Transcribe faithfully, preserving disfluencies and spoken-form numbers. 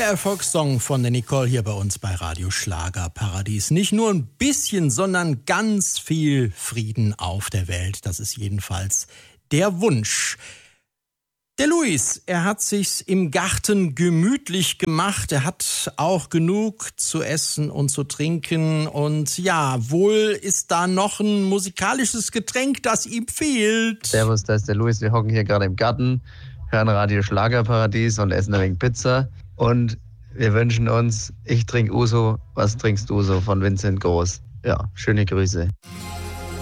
der Erfolgssong von der Nicole hier bei uns bei Radio Schlagerparadies. Nicht nur ein bisschen, sondern ganz viel Frieden auf der Welt. Das ist jedenfalls der Wunsch. Der Luis, er hat sich's im Garten gemütlich gemacht. Er hat auch genug zu essen und zu trinken. Und ja, wohl ist da noch ein musikalisches Getränk, das ihm fehlt. Servus, da ist der Luis. Wir hocken hier gerade im Garten, hören Radio Schlagerparadies und essen ein wenig Pizza. Und wir wünschen uns, ich trinke Uso, was trinkst du so, von Vincent Groß. Ja, schöne Grüße.